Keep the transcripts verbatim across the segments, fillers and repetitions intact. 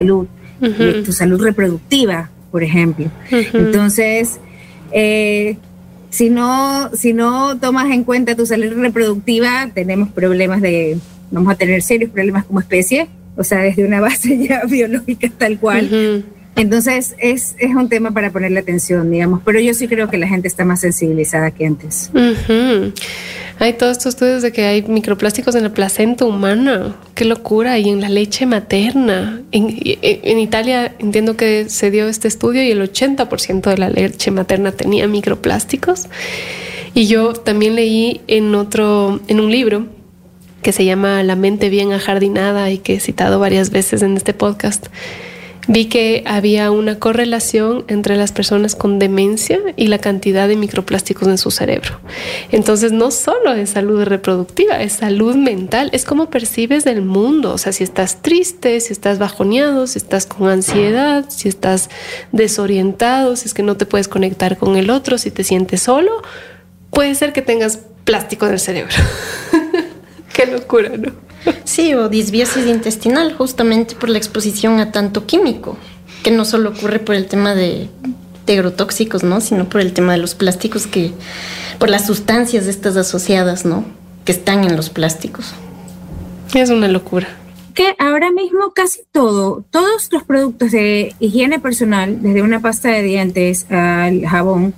salud, uh-huh. tu salud reproductiva, por ejemplo. Uh-huh. Entonces, eh, si no, si no tomas en cuenta tu salud reproductiva, tenemos problemas de, vamos a tener serios problemas como especie, o sea, desde una base ya biológica tal cual. Uh-huh. Entonces, es, es un tema para ponerle atención, digamos, pero yo sí creo que la gente está más sensibilizada que antes. Uh-huh. Hay todos estos estudios de que hay microplásticos en la placenta humana. ¡Qué locura! Y en la leche materna. En, en, en Italia entiendo que se dio este estudio y el ochenta por ciento de la leche materna tenía microplásticos. Y yo también leí en otro, en un libro que se llama La mente bien ajardinada y que he citado varias veces en este podcast. Vi que había una correlación entre las personas con demencia y la cantidad de microplásticos en su cerebro. Entonces, no solo es salud reproductiva, es salud mental, es cómo percibes el mundo. O sea, si estás triste, si estás bajoneado, si estás con ansiedad, si estás desorientado, si es que no te puedes conectar con el otro, si te sientes solo, puede ser que tengas plástico en el cerebro. Qué locura, ¿no? Sí, o disbiosis intestinal, justamente por la exposición a tanto químico, que no solo ocurre por el tema de, de agrotóxicos, ¿no? Sino por el tema de los plásticos, que por las sustancias estas asociadas, ¿no? Que están en los plásticos. Es una locura. Que ahora mismo casi todo, todos los productos de higiene personal, desde una pasta de dientes al jabón,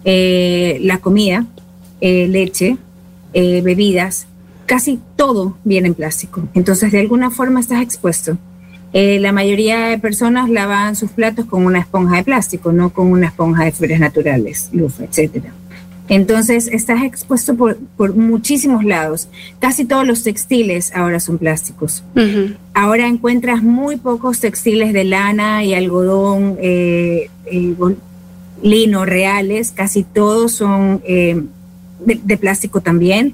eh, la comida, eh, leche, eh, bebidas, casi todo viene en plástico. Entonces, de alguna forma estás expuesto. Eh, la mayoría de personas lavan sus platos con una esponja de plástico, no con una esponja de fibras naturales, lufa, etcétera. Entonces, estás expuesto por, por muchísimos lados. Casi todos los textiles ahora son plásticos. Uh-huh. Ahora encuentras muy pocos textiles de lana y algodón, eh, eh, lino reales. Casi todos son eh, de, de plástico también.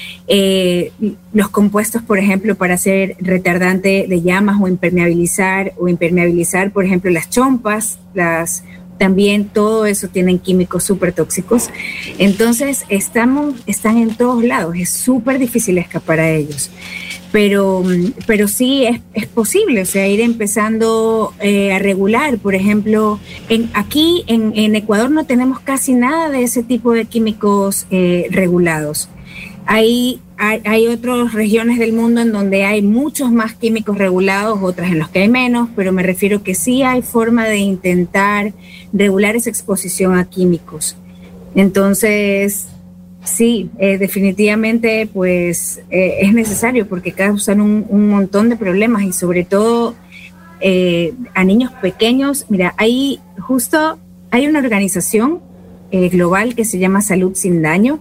Eh, los compuestos, por ejemplo, para hacer retardante de llamas o impermeabilizar o impermeabilizar, por ejemplo, las chompas, las, también todo eso tienen químicos súper tóxicos. Entonces, estamos, están en todos lados, es súper difícil escapar a ellos. Pero, pero sí es, es posible, o sea, ir empezando eh, a regular. Por ejemplo, en, aquí en, en Ecuador no tenemos casi nada de ese tipo de químicos eh, regulados. Hay, hay, hay otras regiones del mundo en donde hay muchos más químicos regulados, otras en los que hay menos, pero me refiero que sí hay forma de intentar regular esa exposición a químicos. Entonces, sí, eh, definitivamente pues eh, es necesario porque causan un, un montón de problemas y sobre todo eh, a niños pequeños. Mira, hay justo, hay una organización eh, global que se llama Salud Sin Daño,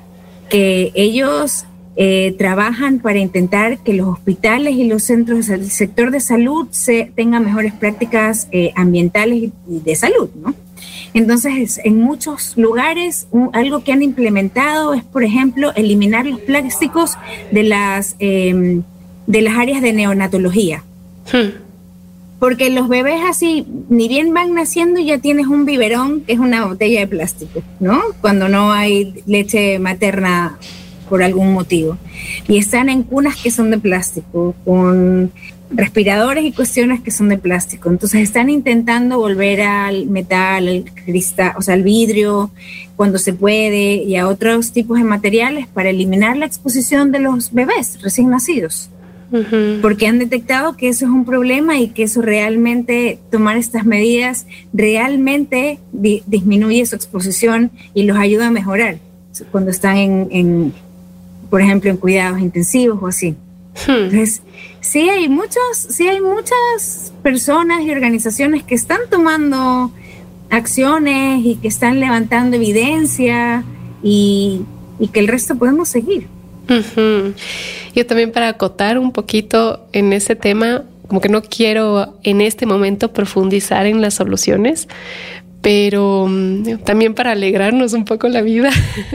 que ellos eh, trabajan para intentar que los hospitales y los centros del sector de salud se, tengan mejores prácticas eh, ambientales y de salud, ¿no? Entonces, en muchos lugares, un, algo que han implementado es, por ejemplo, eliminar los plásticos de las, eh, de las áreas de neonatología. Hmm. Porque los bebés así, ni bien van naciendo, ya tienes un biberón que es una botella de plástico, ¿no? Cuando no hay leche materna por algún motivo. Y están en cunas que son de plástico, con respiradores y cuestiones que son de plástico. Entonces están intentando volver al metal, al cristal, o sea, al vidrio, cuando se puede, y a otros tipos de materiales para eliminar la exposición de los bebés recién nacidos. Uh-huh. Porque han detectado que eso es un problema y que eso realmente, tomar estas medidas realmente di- disminuye su exposición y los ayuda a mejorar cuando están en, en por ejemplo, en cuidados intensivos o así. Hmm. Entonces, sí hay muchos, sí hay muchas personas y organizaciones que están tomando acciones y que están levantando evidencia y, y que el resto podemos seguir. Uh-huh. Yo también, para acotar un poquito en ese tema, como que no quiero en este momento profundizar en las soluciones, pero um, también para alegrarnos un poco la vida,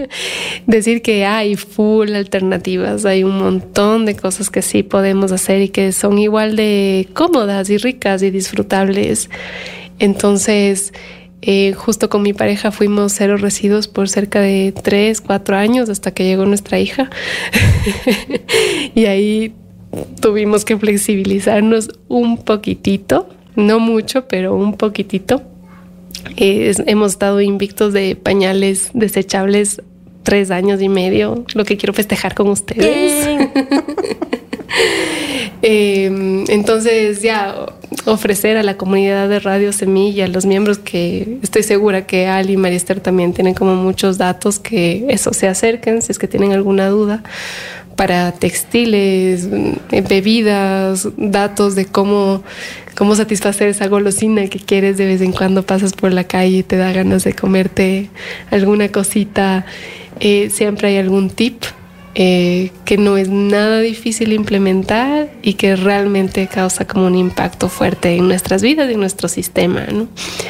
decir que hay full alternativas, hay un montón de cosas que sí podemos hacer y que son igual de cómodas y ricas y disfrutables. Entonces, Eh, justo con mi pareja fuimos cero residuos por cerca de tres, cuatro años hasta que llegó nuestra hija. Y ahí tuvimos que flexibilizarnos un poquitito no mucho, pero un poquitito. Eh, hemos estado invictos de pañales desechables tres años y medio, lo que quiero festejar con ustedes. eh, entonces ya ofrecer a la comunidad de Radio Semilla, a los miembros, que estoy segura que Ali y María Esther también tienen como muchos datos, que eso, se acerquen si es que tienen alguna duda, para textiles, bebidas, datos de cómo, cómo satisfacer esa golosina que quieres de vez en cuando. Pasas por la calle y te da ganas de comerte alguna cosita. Eh, siempre hay algún tip eh, que no es nada difícil implementar y que realmente causa como un impacto fuerte en nuestras vidas y en nuestro sistema, ¿no?